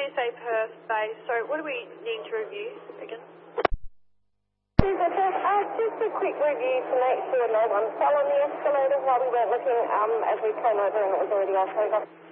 CSA Perth base. So what do we need to review again? Just a quick review to make sure no one fell on the escalator while we weren't looking as we came over and it was already off.